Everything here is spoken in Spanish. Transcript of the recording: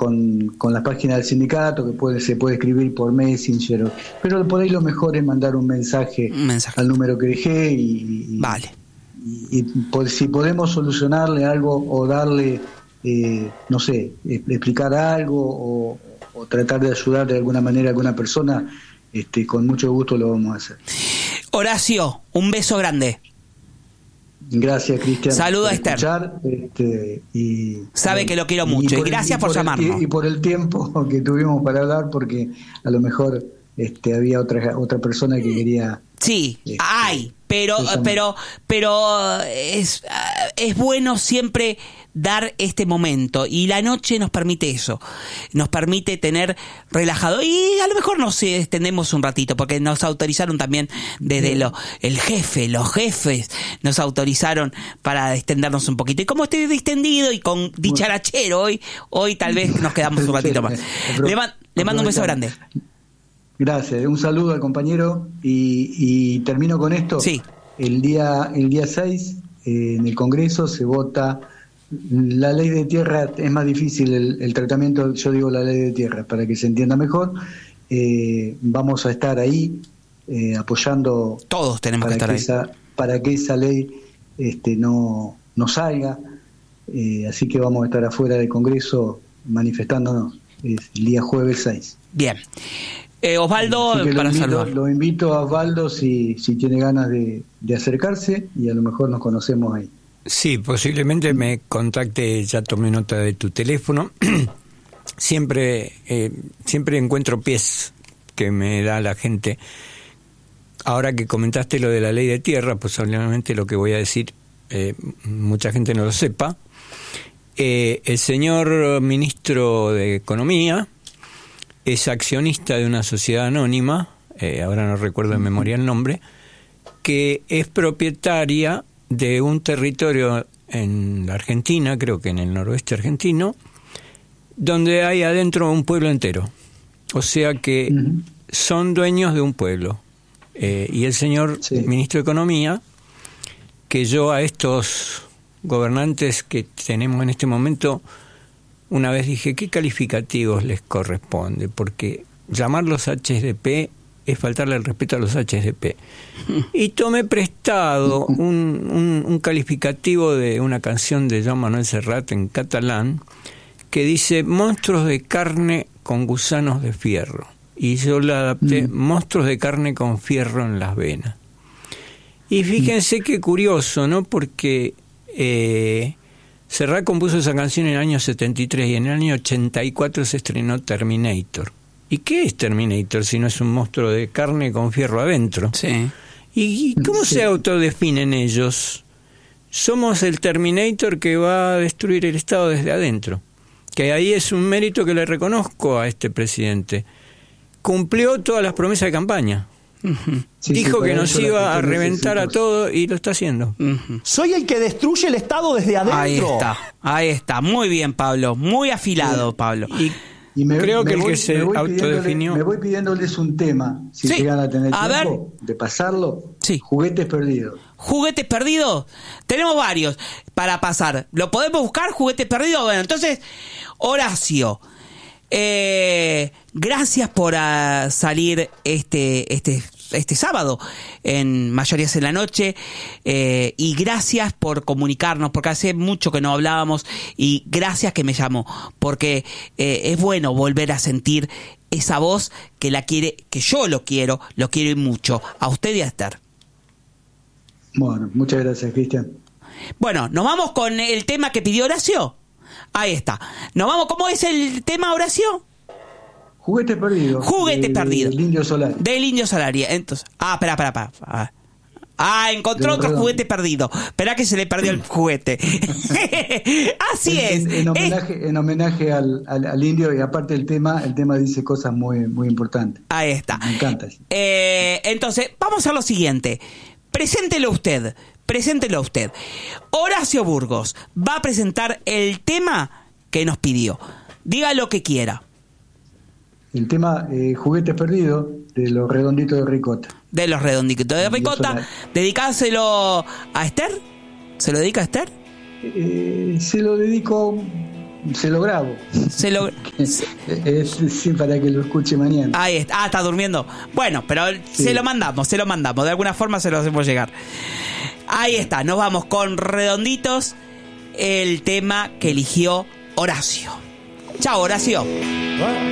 con la página del sindicato, que se puede escribir por Messenger, pero por ahí lo mejor es mandar un mensaje. Al número que dejé y vale. Y si podemos solucionarle algo o darle, no sé, explicar algo o tratar de ayudar de alguna manera a alguna persona, con mucho gusto lo vamos a hacer. Horacio, un beso grande. Gracias, Cristian. Saluda a Esther. Sabe que lo quiero mucho. Y gracias por llamarnos. Y por el tiempo que tuvimos para hablar, porque a lo mejor había otra persona que quería. Sí, pero es bueno siempre dar este momento, y la noche nos permite eso, nos permite tener relajado, y a lo mejor nos extendemos un ratito, porque nos autorizaron también desde los jefes nos autorizaron para extendernos un poquito, y como estoy distendido y con dicharachero hoy tal vez nos quedamos un ratito más. Le mando un beso grande. Gracias, un saludo al compañero y termino con esto. Sí. El día 6 en el Congreso se vota la ley de tierra. Es más difícil el tratamiento, yo digo la ley de tierra para que se entienda mejor. Vamos a estar ahí apoyando. Todos tenemos que estar ahí para que esa ley no salga, así que vamos a estar afuera del Congreso manifestándonos el día jueves 6. Bien. Osvaldo, para saludar. Lo invito a Osvaldo si tiene ganas de acercarse, y a lo mejor nos conocemos ahí. Sí, posiblemente me contacte, ya tomé nota de tu teléfono. Siempre encuentro pies que me da la gente. Ahora que comentaste lo de la ley de tierra, posiblemente lo que voy a decir, mucha gente no lo sepa. El señor ministro de Economía es accionista de una sociedad anónima, ahora no recuerdo en memoria el nombre, que es propietaria de un territorio en la Argentina, creo que en el noroeste argentino, donde hay adentro un pueblo entero. O sea que son dueños de un pueblo. Y el señor ministro de Economía, que yo a estos gobernantes que tenemos en este momento, una vez dije, ¿qué calificativos les corresponde? Porque llamarlos HDP es faltarle el respeto a los HDP. Y tomé prestado un calificativo de una canción de Joan Manuel Serrat en catalán, que dice monstruos de carne con gusanos de fierro. Y yo la adapté, monstruos de carne con fierro en las venas. Y fíjense qué curioso, ¿no? Porque Serrat compuso esa canción en el año 73 y en el año 84 se estrenó Terminator. ¿Y qué es Terminator si no es un monstruo de carne con fierro adentro? Sí. ¿Y cómo se autodefinen ellos? Somos el Terminator que va a destruir el Estado desde adentro. Que ahí es un mérito que le reconozco a este presidente. Cumplió todas las promesas de campaña. Dijo que nos iba a reventar a todo y lo está haciendo. Soy el que destruye el Estado desde adentro. Ahí está. Muy bien, Pablo. Muy afilado, Pablo. Y creo que el que se autodefinió. Me voy pidiéndoles un tema, si llegan a tener tiempo de pasarlo. Sí. Juguetes perdidos. ¿Juguetes perdidos? Tenemos varios para pasar. ¿Lo podemos buscar, juguetes perdidos? Bueno, entonces, Horacio, gracias por salir este sábado en Mayorías en la Noche, y gracias por comunicarnos, porque hace mucho que no hablábamos, y gracias que me llamó, porque es bueno volver a sentir esa voz que yo lo quiero y mucho, a usted y a Esther. Bueno, muchas gracias, Cristian. Bueno, nos vamos con el tema que pidió Horacio. Ahí está. Nos vamos. ¿Cómo es el tema, Horacio? Juguetes perdidos. Juguetes perdidos. Del Indio Solari. Del Indio Solari. Entonces, espera. Encontró otro juguete perdido. Esperá que se le perdió el juguete. Así es. En homenaje al indio, y aparte el tema dice cosas muy, muy importantes. Ahí está. Me encanta. Entonces, vamos a hacer lo siguiente. Preséntelo usted. Horacio Burgos va a presentar el tema que nos pidió. Diga lo que quiera. El tema Juguetes Perdidos, de los Redonditos de Ricota. De los Redonditos de Ricota. ¿Dedicárselo a Esther? ¿Se lo dedica a Esther? Se lo dedico se lo grabo. Sí, para que lo escuche mañana. Ahí está. Está durmiendo. Bueno, pero sí. se lo mandamos. De alguna forma se lo hacemos llegar. Ahí está. Nos vamos con Redonditos, el tema que eligió Horacio. Chao, Horacio.